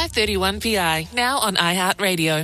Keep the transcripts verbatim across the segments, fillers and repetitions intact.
five thirty-one P I, now on iHeartRadio.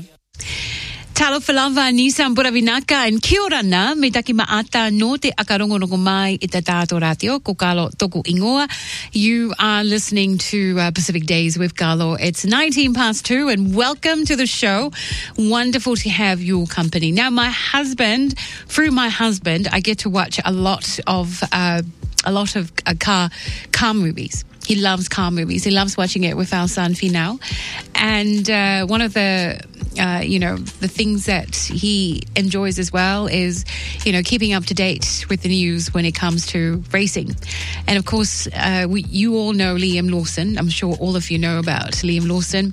Talo Falava ni Sambura Vinaka and kia ora na me taki maata no te akarongorongo mai i te tātou ratio ko Kalo toku ingoa. You are listening to uh, Pacific Days with Kalo. It's nineteen past two and welcome to the show. Wonderful to have your company. Now my husband, through my husband, I get to watch a lot of uh, a lot of uh, car car movies. He loves car movies. He loves watching it with our son Finau. And uh, one of the, uh, you know, the things that he enjoys as well is, you know, keeping up to date with the news when it comes to racing. And of course, uh, we, you all know Liam Lawson. I'm sure all of you know about Liam Lawson.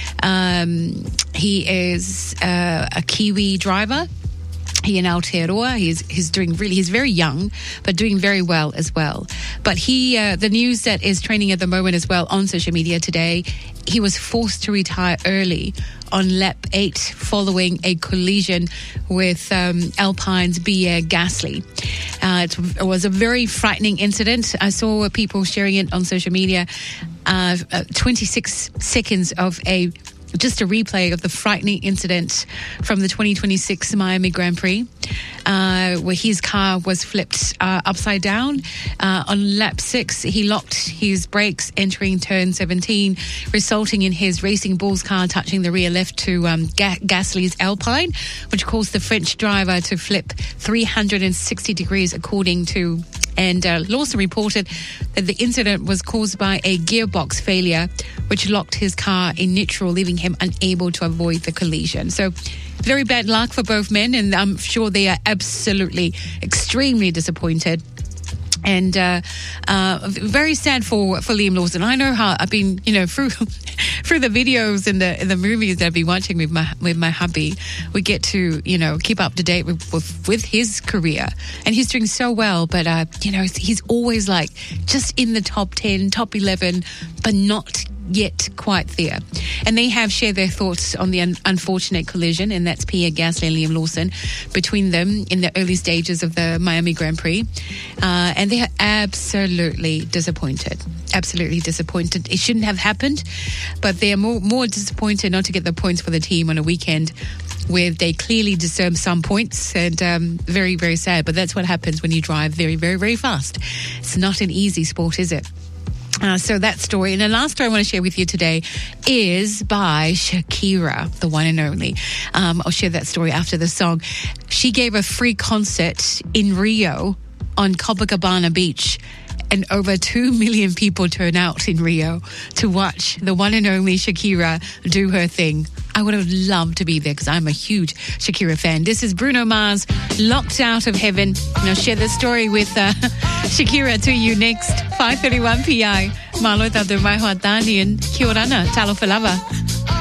Um, he is uh, a Kiwi driver. He in Aotearoa, he's he's doing really, he's very young, but doing very well as well. But he, uh, the news that is trending at the moment as well on social media today, he was forced to retire early on lap eight following a collision with um, Alpine's Pierre Gasly. Uh, it, it was a very frightening incident. I saw people sharing it on social media. Uh, uh, twenty-six seconds of a Just a replay of the frightening incident from the twenty twenty-six Miami Grand Prix, uh, where his car was flipped uh, upside down. Uh, on lap six, he locked his brakes entering turn seventeen, resulting in his Racing Bulls car touching the rear left to um, Ga- Gasly's Alpine, which caused the French driver to flip three hundred sixty degrees, according to... And uh, Lawson reported that the incident was caused by a gearbox failure, which locked his car in neutral, leaving him unable to avoid the collision. So very bad luck for both men, and I'm sure they are absolutely, extremely disappointed. And uh, uh, very sad for, for Liam Lawson. I know how I've been, you know, through through the videos and the and the movies that I've been watching with my with my hubby. We get to, you know, keep up to date with with, with his career, and he's doing so well. But uh, you know, he's always like just in the top ten, top eleven, but not yet quite there. And they have shared their thoughts on the un- unfortunate collision, and that's Pierre Gasly and Liam Lawson, between them in the early stages of the Miami Grand Prix. Uh, and they are absolutely disappointed. Absolutely disappointed. It shouldn't have happened, but they are more, more disappointed not to get the points for the team on a weekend where they clearly deserve some points, and um, very, very sad. But that's what happens when you drive very, very, very fast. It's not an easy sport, is it? Uh, so that story. And the last story I want to share with you today is by Shakira, the one and only. Um, I'll share that story after the song. She gave a free concert in Rio on Copacabana Beach, and over two million people turn out in Rio to watch the one and only Shakira do her thing. I would have loved to be there because I'm a huge Shakira fan. This is Bruno Mars, Locked Out of Heaven. And I'll share the story with uh, Shakira to you next. five thirty-one P I. Malo tatu mai hoa tani and kia ora na, talo falava.